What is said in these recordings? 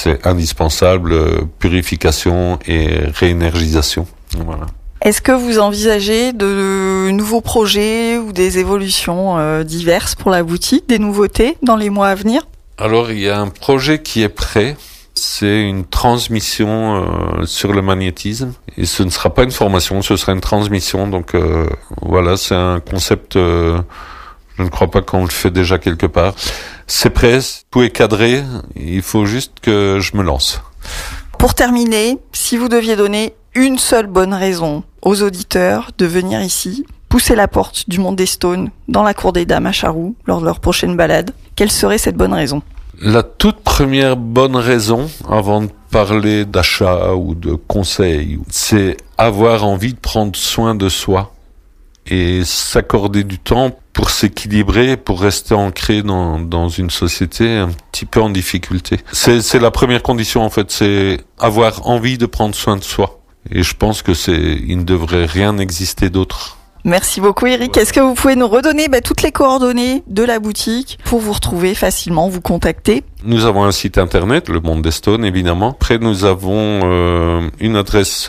c'est indispensable, purification et réénergisation. Voilà. Est-ce que vous envisagez de nouveaux projets ou des évolutions diverses pour la boutique, des nouveautés dans les mois à venir ? Alors, il y a un projet qui est prêt. C'est une transmission sur le magnétisme. Et ce ne sera pas une formation, ce sera une transmission. Donc voilà, c'est un concept, je ne crois pas qu'on le fait déjà quelque part. C'est prêt, tout est cadré, il faut juste que je me lance. Pour terminer, si vous deviez donner une seule bonne raison aux auditeurs de venir ici, pousser la porte du Monde des Stones dans la cour des Dames à Charroux lors de leur prochaine balade, quelle serait cette bonne raison ? La toute première bonne raison, avant de parler d'achat ou de conseils, c'est avoir envie de prendre soin de soi et s'accorder du temps pour s'équilibrer, pour rester ancré dans une société un petit peu en difficulté. C'est la première condition en fait, c'est avoir envie de prendre soin de soi. Et je pense que il ne devrait rien exister d'autre. Merci beaucoup Eric. Est-ce que vous pouvez nous redonner toutes les coordonnées de la boutique pour vous retrouver facilement, vous contacter ? Nous avons un site internet, le Monde des Stones évidemment. Après nous avons une adresse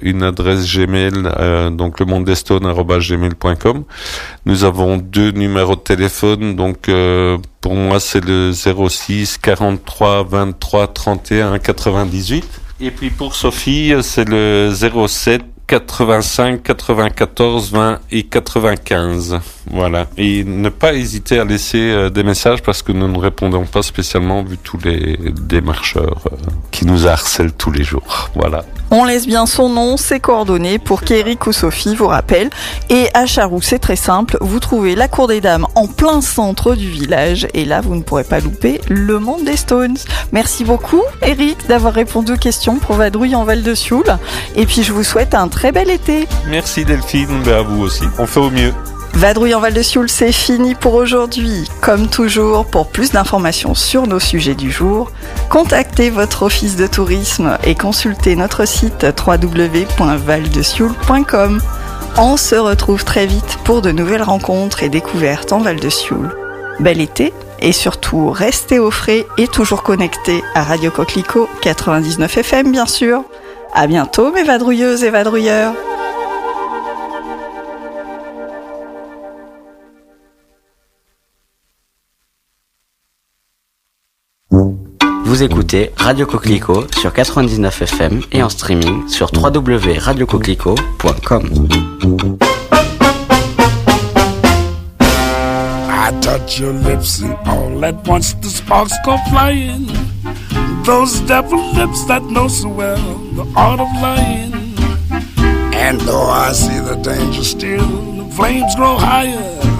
Gmail, donc le mondesstones@gmail.com. Nous avons 2 numéros de téléphone, donc pour moi c'est le 06 43 23 31 98. Et puis pour Sophie c'est le 07 85, 94, 20 et 95. Voilà. Et ne pas hésiter à laisser des messages parce que nous ne répondons pas spécialement vu tous les démarcheurs qui nous harcèlent tous les jours. Voilà. On laisse bien son nom, ses coordonnées pour qu'Éric ou Sophie vous rappellent. Et à Charroux, c'est très simple. Vous trouvez la Cour des Dames en plein centre du village. Et là, vous ne pourrez pas louper le Monde des Stones. Merci beaucoup, Éric, d'avoir répondu aux questions pour Vadrouille en Val de Sioule. Et puis, je vous souhaite un très bel été. Merci Delphine, à vous aussi. On fait au mieux. Vadrouille en Val de Sioule, c'est fini pour aujourd'hui. Comme toujours, pour plus d'informations sur nos sujets du jour, contactez votre office de tourisme et consultez notre site www.valdesioule.com. On se retrouve très vite pour de nouvelles rencontres et découvertes en Val de Sioule. Bel été et surtout restez au frais et toujours connectés à Radio Coquelicot 99 FM bien sûr. À bientôt mes vadrouilleuses et vadrouilleurs. Vous écoutez Radio Coquelicot sur 99 FM et en streaming sur www.radiocoquelicot.com. I touch your lips and all at once the sparks go flying. Those devil lips that know so well the art of lying. And though I see the danger still, the flames grow higher.